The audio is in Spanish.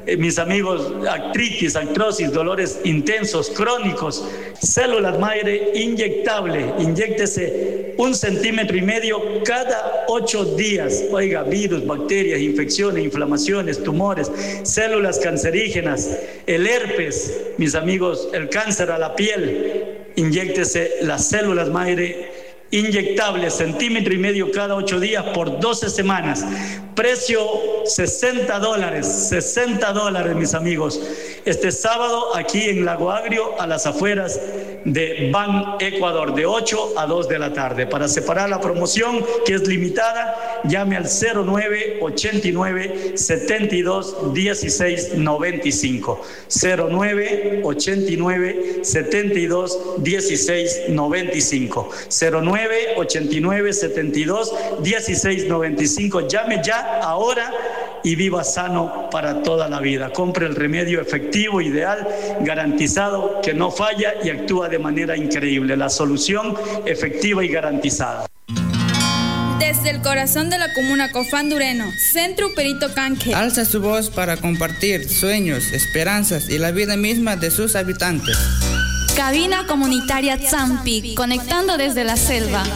mis amigos, artritis, artrosis, dolores intensos, crónicos. Células madre inyectable, inyéctese 1,5 centímetros cada 8 días. Oiga, virus, bacterias, infecciones, inflamaciones, tumores, células cancerígenas, el herpes, mis amigos, el cáncer a la piel. Inyéctese las células madre inyectables, 1,5 centímetros cada 8 días por 12 semanas. Precio $60, $60, mis amigos. Este sábado aquí en Lago Agrio, a las afueras de Ban Ecuador, de 8 a 2 de la tarde. Para separar la promoción, que es limitada, llame al 0989 72 16 95. 0989 72 16 95. 0989 72 16 95. Llame ya, ahora, y viva sano para toda la vida. Compre el remedio efectivo, ideal, garantizado, que no falla y actúa de manera increíble. La solución efectiva y garantizada. Desde el corazón de la comuna Cofán-Dureno, Centro Perito Canque alza su voz para compartir sueños, esperanzas y la vida misma de sus habitantes. Cabina comunitaria Zampi, conectando desde la selva.